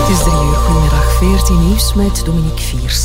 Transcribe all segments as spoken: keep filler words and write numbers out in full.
Het is drie uur, goedemiddag, veertien nieuws met Dominique Viers.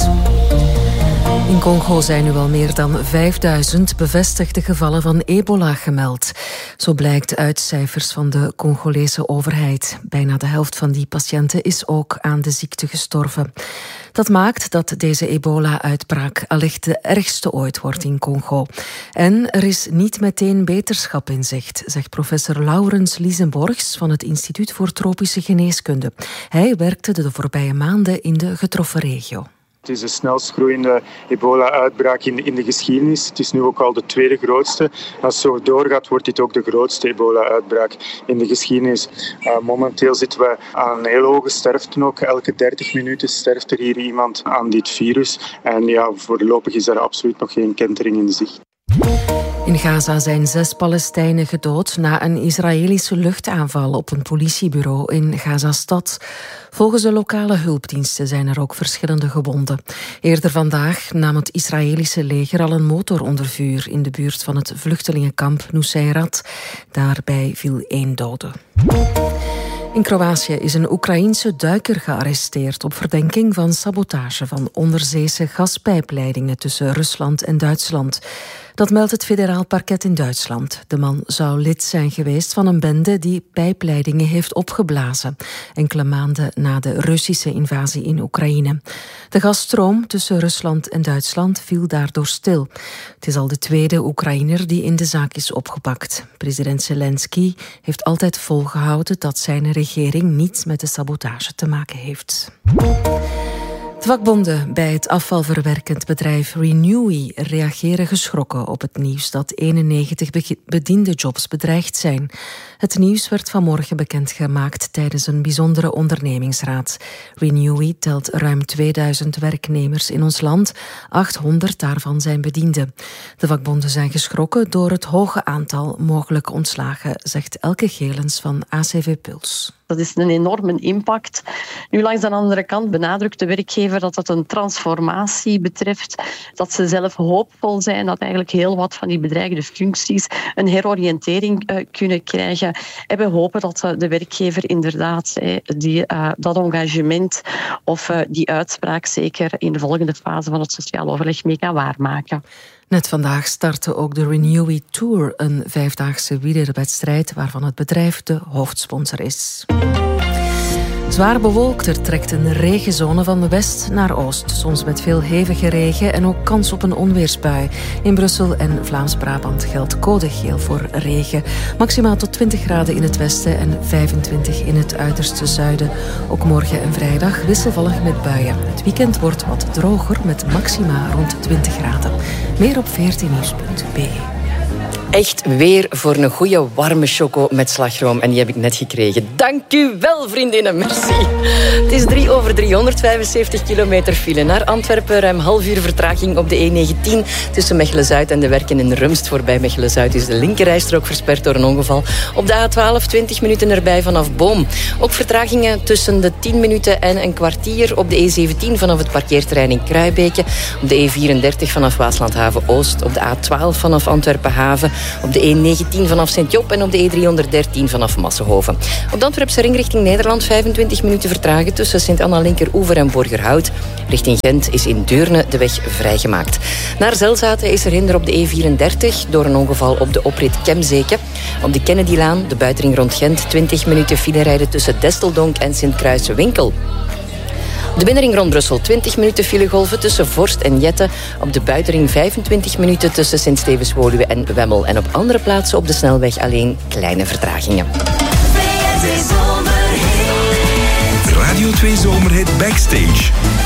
In Congo zijn nu al meer dan vijfduizend bevestigde gevallen van ebola gemeld. Zo blijkt uit cijfers van de Congolese overheid. Bijna de helft van die patiënten is ook aan de ziekte gestorven. Dat maakt dat deze ebola-uitbraak allicht de ergste ooit wordt in Congo. En er is niet meteen beterschap in zicht, zegt professor Laurens Liesenborgs van het Instituut voor Tropische Geneeskunde. Hij werkte de voorbije maanden in de getroffen regio. Het is de snelst groeiende ebola-uitbraak in, in de geschiedenis. Het is nu ook al de tweede grootste. Als het zo doorgaat, wordt dit ook de grootste ebola-uitbraak in de geschiedenis. Uh, momenteel zitten we aan een heel hoge sterfte ook. Elke dertig minuten sterft er hier iemand aan dit virus. En ja, voorlopig is er absoluut nog geen kentering in zicht. In Gaza zijn zes Palestijnen gedood na een Israëlische luchtaanval op een politiebureau in Gaza-stad. Volgens de lokale hulpdiensten zijn er ook verschillende gewonden. Eerder vandaag nam het Israëlische leger al een motor onder vuur in de buurt van het vluchtelingenkamp Nuseirat. Daarbij viel één dode. In Kroatië is een Oekraïense duiker gearresteerd op verdenking van sabotage van onderzeese gaspijpleidingen tussen Rusland en Duitsland. Dat meldt het federaal parket in Duitsland. De man zou lid zijn geweest van een bende die pijpleidingen heeft opgeblazen, enkele maanden na de Russische invasie in Oekraïne. De gasstroom tussen Rusland en Duitsland viel daardoor stil. Het is al de tweede Oekraïner die in de zaak is opgepakt. President Zelensky heeft altijd volgehouden dat zijn regering niets met de sabotage te maken heeft. De vakbonden bij het afvalverwerkend bedrijf Renewi reageren geschrokken op het nieuws dat eenennegentig bediendenjobs bedreigd zijn. Het nieuws werd vanmorgen bekendgemaakt tijdens een bijzondere ondernemingsraad. Renewi telt ruim tweeduizend werknemers in ons land. achthonderd daarvan zijn bedienden. De vakbonden zijn geschrokken door het hoge aantal mogelijke ontslagen, zegt Elke Gelens van A C V Puls. Dat is een enorme impact. Nu, langs de andere kant benadrukt de werkgever dat het een transformatie betreft, dat ze zelf hoopvol zijn dat eigenlijk heel wat van die bedreigde functies een heroriëntering uh, kunnen krijgen. En we hopen dat uh, de werkgever inderdaad uh, die, uh, dat engagement of uh, die uitspraak zeker in de volgende fase van het sociaal overleg mee kan waarmaken. Net vandaag startte ook de Renewi Tour, een vijfdaagse wielerwedstrijd waarvan het bedrijf de hoofdsponsor is. Zwaar bewolkt, er trekt een regenzone van west naar oost. Soms met veel hevige regen en ook kans op een onweersbui. In Brussel en Vlaams-Brabant geldt code geel voor regen. Maximaal tot twintig graden in het westen en vijfentwintig in het uiterste zuiden. Ook morgen en vrijdag wisselvallig met buien. Het weekend wordt wat droger met maxima rond twintig graden. Meer op veertien nieuws punt b e. Echt weer voor een goede warme choco met slagroom. En die heb ik net gekregen. Dank u wel, vriendinnen. Merci. Het is drie over drie, honderdvijfenzeventig kilometer file naar Antwerpen. Ruim half uur vertraging op de E negentien tussen Mechelen-Zuid en de werken in Rumst. Voorbij Mechelen-Zuid is de linkerrijstrook versperd door een ongeval. Op de A twaalf twintig minuten erbij vanaf Boom. Ook vertragingen tussen de tien minuten en een kwartier op de E zeventien vanaf het parkeerterrein in Kruibeke. Op de E vierendertig vanaf Waaslandhaven-Oost. Op de A twaalf vanaf Antwerpen-Haven. Op de E negentien vanaf Sint-Job en op de E driehonderddertien vanaf Massenhoven. Op de Antwerpse ring richting Nederland vijfentwintig minuten vertragen tussen Sint-Anna-Linkeroever en Borgerhout. Richting Gent is in Deurne de weg vrijgemaakt. Naar Zelzaten is er hinder op de E vierendertig door een ongeval op de oprit Kemzeke. Op de Kennedylaan, de buitenring rond Gent, twintig minuten file rijden tussen Desteldonk en Sint-Kruis-Winkel. De binnenring rond Brussel, twintig minuten filegolven tussen Vorst en Jette. Op de buitenring vijfentwintig minuten tussen Sint-Stevens-Woluwe en Wemmel. En op andere plaatsen op de snelweg alleen kleine vertragingen. Radio twee Zomerhit Backstage.